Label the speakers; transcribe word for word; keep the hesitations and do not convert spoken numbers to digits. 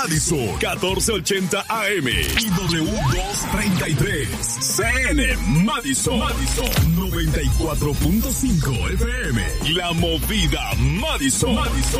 Speaker 1: Madison, catorce ochenta A M y W doscientos treinta y tres. C N Madison, Madison, noventa y cuatro punto cinco F M. La movida Madison, Madison.